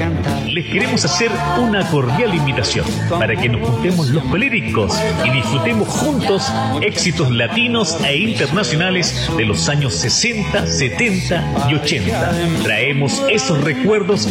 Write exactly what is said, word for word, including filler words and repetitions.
Les queremos hacer una cordial invitación para que nos juntemos los peléricos y disfrutemos juntos éxitos latinos e internacionales de los años sesenta, setenta y ochenta. Traemos esos recuerdos